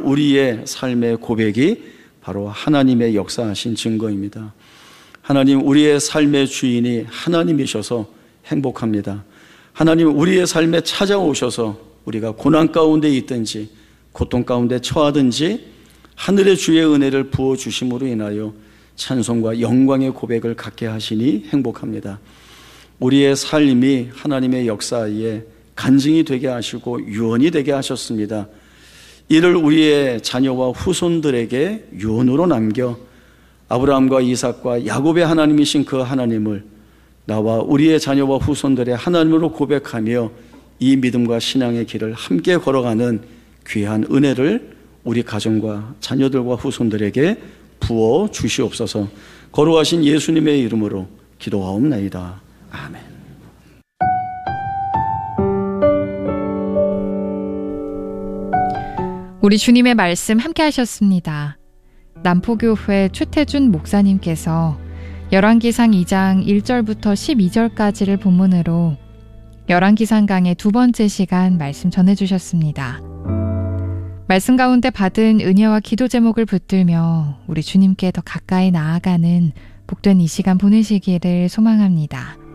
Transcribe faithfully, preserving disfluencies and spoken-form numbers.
우리의 삶의 고백이 바로 하나님의 역사하신 증거입니다. 하나님, 우리의 삶의 주인이 하나님이셔서 행복합니다. 하나님, 우리의 삶에 찾아오셔서 우리가 고난 가운데 있든지 고통 가운데 처하든지 하늘의 주의 은혜를 부어주심으로 인하여 찬송과 영광의 고백을 갖게 하시니 행복합니다. 우리의 삶이 하나님의 역사에 간증이 되게 하시고 유언이 되게 하셨습니다. 이를 우리의 자녀와 후손들에게 유언으로 남겨 아브라함과 이삭과 야곱의 하나님이신 그 하나님을 나와 우리의 자녀와 후손들의 하나님으로 고백하며 이 믿음과 신앙의 길을 함께 걸어가는 귀한 은혜를 우리 가정과 자녀들과 후손들에게 부어 주시옵소서. 거룩하신 예수님의 이름으로 기도하옵나이다. 아멘. 우리 주님의 말씀 함께 하셨습니다. 남포교회 최태준 목사님께서 열왕기상 이 장 일 절부터 십이 절까지를 본문으로 열왕기상 강의 두 번째 시간 말씀 전해주셨습니다. 말씀 가운데 받은 은혜와 기도 제목을 붙들며 우리 주님께 더 가까이 나아가는 복된 이 시간 보내시기를 소망합니다.